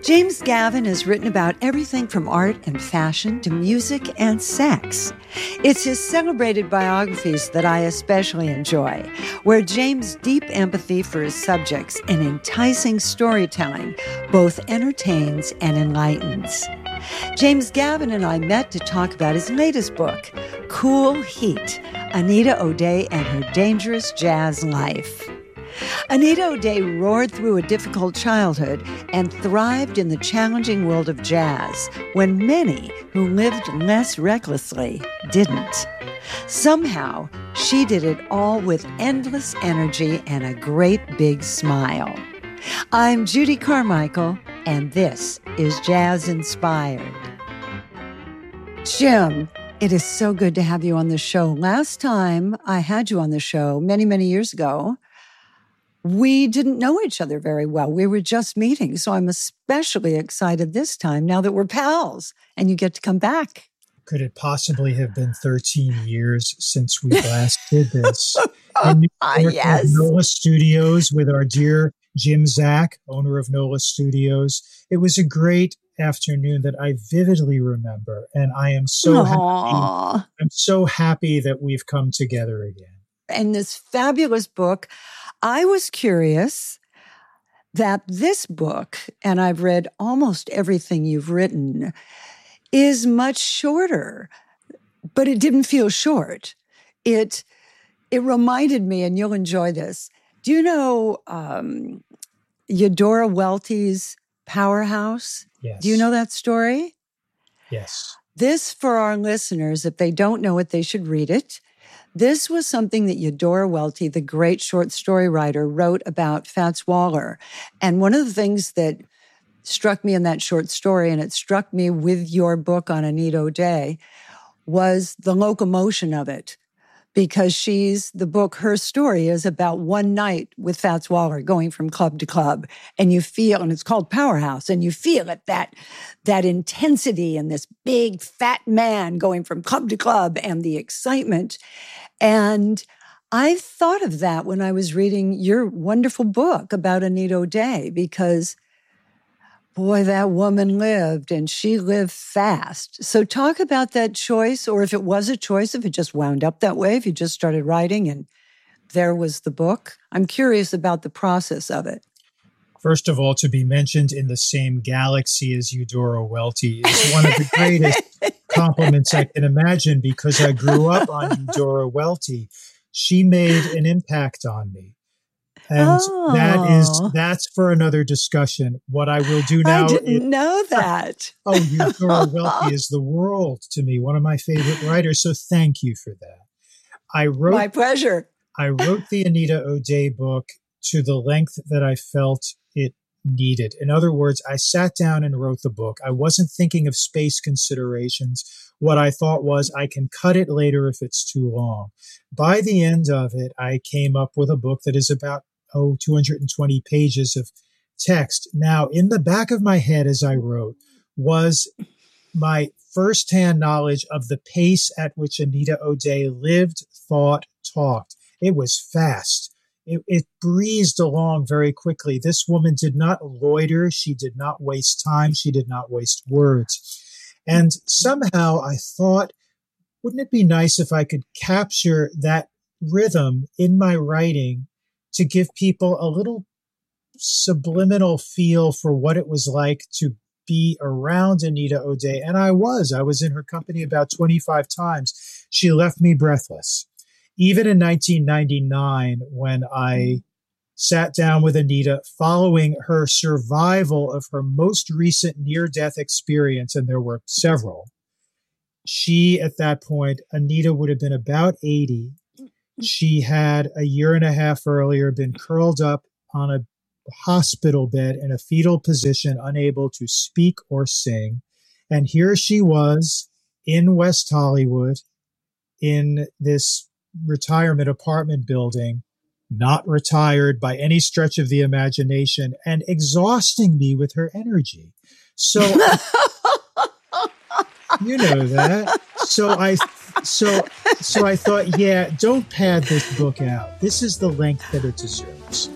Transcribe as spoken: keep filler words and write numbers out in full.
James Gavin has written about everything from art and fashion to music and sex. It's his celebrated biographies that I especially enjoy, where James' deep empathy for his subjects and enticing storytelling both entertains and enlightens. James Gavin and I met to talk about his latest book, Cool Heat, Anita O'Day and Her Dangerous Jazz Life. Anita O'Day roared through a difficult childhood and thrived in the challenging world of jazz when many who lived less recklessly didn't. Somehow, she did it all with endless energy and a great big smile. I'm Judy Carmichael, and this is Jazz Inspired. Jim, it is so good to have you on the show. Last time I had you on the show, many, many years ago, we didn't know each other very well. We were just meeting. So I'm especially excited this time now that we're pals and you get to come back. Could it possibly have been thirteen years since we last did this? In New York, Yes. NOLA Studios with our dear Jim Zak, owner of NOLA Studios. It was a great afternoon that I vividly remember. And I am so Aww. happy. I'm so happy that we've come together again. And this fabulous book, I was curious that this book, and I've read almost everything you've written, is much shorter, but it didn't feel short. It it reminded me, and you'll enjoy this. Do you know um, Eudora Welty's Powerhouse? Yes. Do you know that story? Yes. This, for our listeners, if they don't know it, they should read it. This was something that Eudora Welty, the great short story writer, wrote about Fats Waller. And one of the things that struck me in that short story, and it struck me with your book on Anita O'Day, was the locomotion of it. Because she's, the book, her story is about one night with Fats Waller going from club to club. And you feel, and it's called Powerhouse, and you feel it, that, that intensity and this big fat man going from club to club and the excitement. And I thought of that when I was reading your wonderful book about Anita O'Day, because boy, that woman lived, and she lived fast. So talk about that choice, or if it was a choice, if it just wound up that way, if you just started writing and there was the book. I'm curious about the process of it. First of all, to be mentioned in the same galaxy as Eudora Welty is one of the greatest compliments I can imagine, because I grew up on Eudora Welty. She made an impact on me. And oh. that is, that's for another discussion. What I will do now. I didn't is, know that. oh, Eudora Welty is the world to me, one of my favorite writers. So thank you for that. I wrote, My pleasure. I wrote the Anita O'Day book to the length that I felt it needed. In other words, I sat down and wrote the book. I wasn't thinking of space considerations. What I thought was, I can cut it later if it's too long. By the end of it, I came up with a book that is about, oh, two hundred twenty pages of text. Now, in the back of my head as I wrote was my firsthand knowledge of the pace at which Anita O'Day lived, thought, talked. It was fast. It, it breezed along very quickly. This woman did not loiter. She did not waste time. She did not waste words. And somehow I thought, wouldn't it be nice if I could capture that rhythm in my writing to give people a little subliminal feel for what it was like to be around Anita O'Day. And I was. I was in her company about twenty-five times. She left me breathless. Even in nineteen ninety-nine, when I sat down with Anita following her survival of her most recent near-death experience, and there were several, she, at that point, Anita would have been about eighty. She had a year and a half earlier been curled up on a hospital bed in a fetal position, unable to speak or sing. And here she was in West Hollywood in this retirement apartment building, not retired by any stretch of the imagination, and exhausting me with her energy. So, you know that. So I, so, so I thought, yeah, don't pad this book out. This is the length that it deserves.